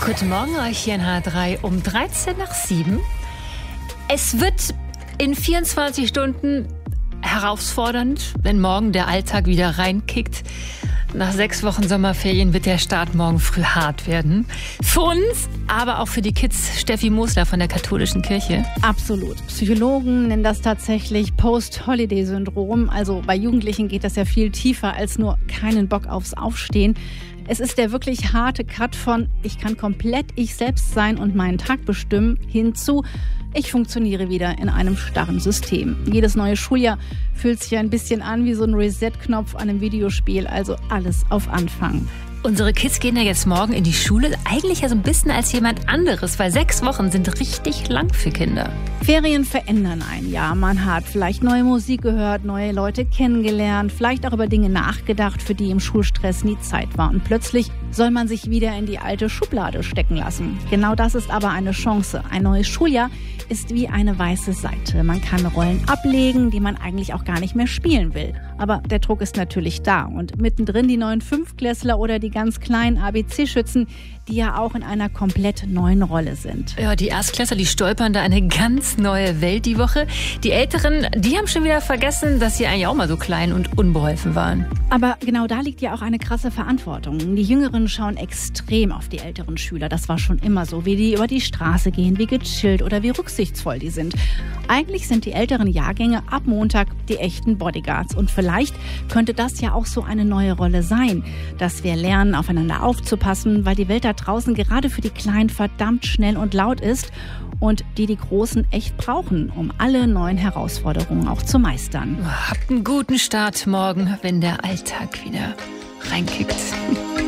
Guten Morgen euch hier in H3 um 7:13. Es wird in 24 Stunden herausfordernd, wenn morgen der Alltag wieder reinkickt. Nach 6 Wochen Sommerferien wird der Start morgen früh hart werden. Für uns, aber auch für die Kids. Steffi Mosler von der Katholischen Kirche. Absolut. Psychologen nennen das tatsächlich Post-Holiday-Syndrom. Also bei Jugendlichen geht das ja viel tiefer als nur keinen Bock aufs Aufstehen. Es ist der wirklich harte Cut von ich kann komplett ich selbst sein und meinen Tag bestimmen, hinzu ich funktioniere wieder in einem starren System. Jedes neue Schuljahr fühlt sich ein bisschen an wie so ein Reset-Knopf an einem Videospiel, also alles auf Anfang. Unsere Kids gehen ja jetzt morgen in die Schule, eigentlich ja so ein bisschen als jemand anderes, weil 6 Wochen sind richtig lang für Kinder. Ferien verändern ein Jahr. Man hat vielleicht neue Musik gehört, neue Leute kennengelernt, vielleicht auch über Dinge nachgedacht, für die im Schulstress nie Zeit war. Und plötzlich soll man sich wieder in die alte Schublade stecken lassen. Genau das ist aber eine Chance. Ein neues Schuljahr ist wie eine weiße Seite. Man kann Rollen ablegen, die man eigentlich auch gar nicht mehr spielen will. Aber der Druck ist natürlich da. Und mittendrin die neuen Fünftklässler oder die ganz kleinen ABC-Schützen, die ja auch in einer komplett neuen Rolle sind. Ja, die Erstklässler, die stolpern da eine ganz neue Welt die Woche. Die Älteren, die haben schon wieder vergessen, dass sie eigentlich auch mal so klein und unbeholfen waren. Aber genau da liegt ja auch eine krasse Verantwortung. Die Jüngeren schauen extrem auf die älteren Schüler. Das war schon immer so, wie die über die Straße gehen, wie gechillt oder wie rücksichtsvoll die sind. Eigentlich sind die älteren Jahrgänge ab Montag die echten Bodyguards. Und vielleicht könnte das ja auch so eine neue Rolle sein, dass wir lernen, aufeinander aufzupassen, weil die Welt da draußen gerade für die Kleinen verdammt schnell und laut ist und die Großen echt brauchen, um alle neuen Herausforderungen auch zu meistern. Habt einen guten Start morgen, wenn der Alltag wieder reinkickt.